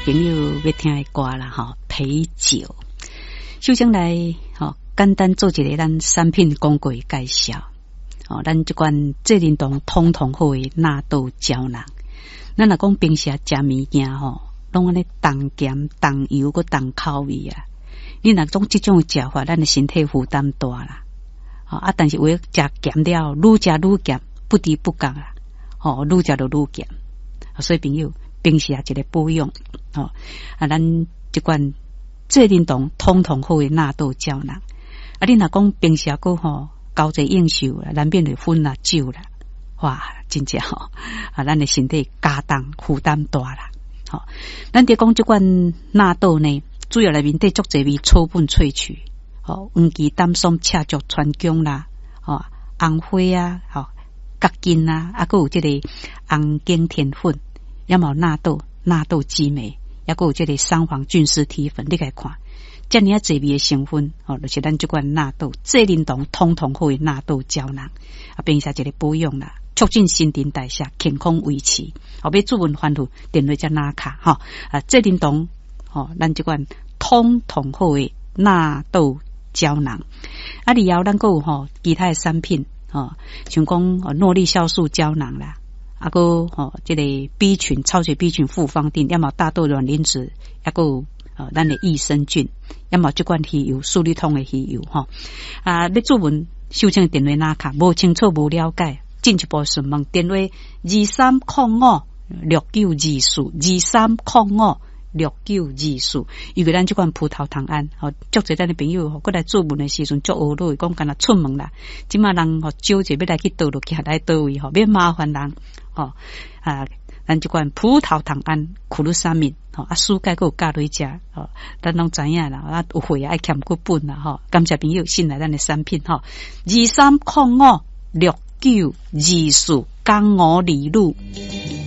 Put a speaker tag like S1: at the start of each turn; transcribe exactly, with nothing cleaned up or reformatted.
S1: 朋友要听的歌啦，吼，陪酒。首先来，吼，简单做一个咱产品广告的介绍。哦，咱这款这联动通通好的纳豆胶囊，咱若讲平时食物件吼，拢安尼重咸、重油、佮重口味啊。你若种这种食法，咱的身体负担大啦。哦啊，但是为食咸了，愈食愈咸，不知不觉啊，哦，愈食就愈咸。所以朋友平时啊，一个保养，哦啊，咱这款这联动通通好的纳豆胶囊。啊，你若讲平时啊，个吼。高者应酬啦，难免会薰啦、酒啦，哇，真正吼啊，咱的身体加重负担大啦。好、哦，咱伫讲这款纳豆呢，主要内面得足侪味草本萃取，哦，黄芪、丹松、赤竹、川芎啦，哦，红花啊，哦，角根啊，啊，还有这个红景天粉，也有纳豆、纳豆激酶，也还有这个三黄菌丝体粉，你来看。这样啊，这味的成分哦，就是咱这款纳豆，这联动通通好的纳豆胶囊啊，并且一个保养啦，促进新陈代谢，健康维持。后要注文欢呼，电话加拿卡哈啊，这联动哦，咱这款通通好的纳豆胶囊啊，里后咱还有吼其他的产品哦，像讲哦诺丽酵素胶囊啦，啊个哦这个 B 群超级 B 群复方定，要么大豆卵磷脂，也个。哦，咱的益生菌，要么这款鱼油、素利通的鱼油哈啊！你注文收请电话哪卡？无清楚、无了解，进一步询问电话二三零五六九二四二三零五六九二四。因为咱这款葡萄糖胺，哦，足侪咱的朋友吼，过来注文的时阵，足学落讲，干那出门啦，即马人吼少者要来去倒落去，来倒位吼，免麻烦人吼啊。咱这款葡萄糖胺苦鲁沙敏，吼啊，蔬钙佮加落去食，吼，咱拢知影啦，啊，有会爱欠骨本啦，吼，感谢朋友信赖咱的产品，吼，二三零五六九二四江湖里路。